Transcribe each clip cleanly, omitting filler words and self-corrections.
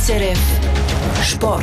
SRF Sport.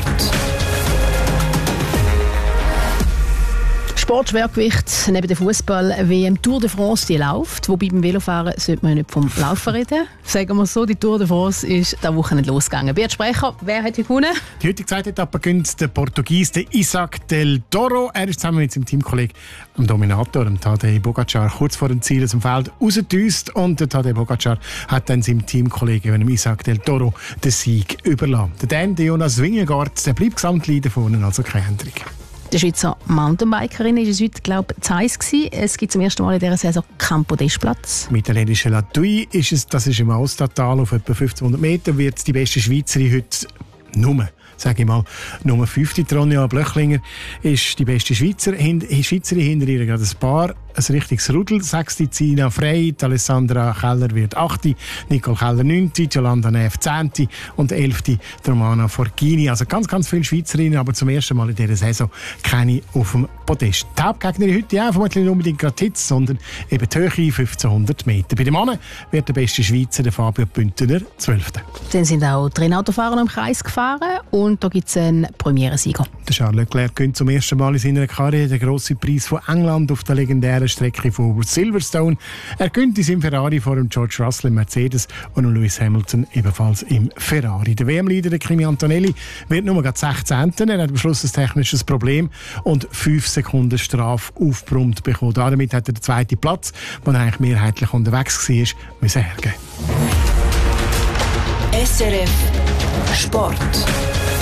Sportschwergewicht neben der Fußball-WM Tour de France, die läuft. Wobei beim Velofahren sollte man nicht vom Laufen reden. Sagen wir so, die Tour de France ist diese Woche nicht losgegangen. Bert Sprecher, wer hat gewonnen? Die heutige Zeitetappe gönnt der Portugies, der Isaac del Toro. Er ist zusammen mit seinem Teamkollegen, dem Dominator, dem Tadej Pogačar, kurz vor dem Ziel aus dem Feld rausgedüst. Und der Tadej Pogačar hat dann seinem Teamkollegen, dem Isaac del Toro, den Sieg überlassen. Der Dan, der Jonas Wingegaard, der bleibt Gesamtleader vorne, also keine Änderung. Der Schweizer Mountainbikerin war es heute, glaube ich, Zeiss gewesen. Es gibt zum ersten Mal in dieser Saison keinen Podestplatz. Mit der italienischen La Thuile ist es, das ist im Aostatal auf etwa 1500 Meter, wird die beste Schweizerin heute Nummer 5. Tronja Blöchlinger ist die beste Schweizerin hinter ihr gerade ein Paar. Ein richtiges Rudel. 6. Zina Frey, Alessandra Keller wird 8. Nicole Keller 9. Jolanda Neff 10. und 11. Romana Forchini. Also ganz viele Schweizerinnen, aber zum ersten Mal in dieser Saison keine auf dem Podest. Die Hauptgegnerin heute auch vermutlich nicht unbedingt gerade Hitz, sondern eben die Höhe 1500 Meter. Bei den Männern wird der beste Schweizer, der Fabio Bündner, 12. Dann sind auch die Rennautofahrer im Kreis gefahren und da gibt es einen Premierensieger. Der Charles Leclerc gewinnt zum ersten Mal in seiner Karriere den grossen Preis von England auf der legendären Strecke von Silverstone. Er gewinnt in seinem Ferrari vor dem George Russell im Mercedes und Lewis Hamilton ebenfalls im Ferrari. Der WM-Leader Kimi Antonelli wird nur gerade 16. Er hat am Schluss ein technisches Problem und 5 Sekunden Strafe aufgebrummt bekommen. Damit hat er den zweiten Platz, wo er eigentlich mehrheitlich unterwegs war, müssen hergeben. SRF Sport.